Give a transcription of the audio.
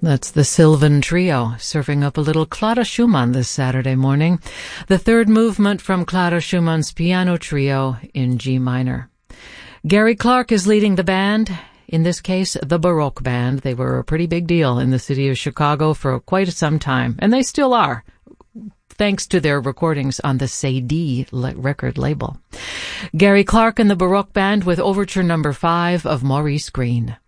That's the Sylvan Trio, serving up a little Clara Schumann this Saturday morning. The third movement from Clara Schumann's piano trio in G minor. Gary Clark is leading the band, in this case, the Baroque Band. They were a pretty big deal in the city of Chicago for quite some time, and they still are, thanks to their recordings on the Cedille record label. Gary Clark and the Baroque Band with Overture No. 5 of Maurice Greene.